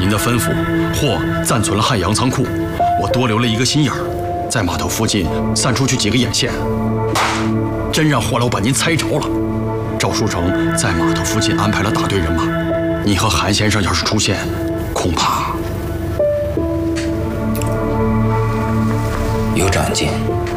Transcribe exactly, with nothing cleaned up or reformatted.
您的吩咐，货暂存了汉阳仓库，我多留了一个心眼儿，在码头附近散出去几个眼线。真让霍老板您猜着了，赵书成在码头附近安排了大队人马，你和韩先生要是出现，恐怕有长进。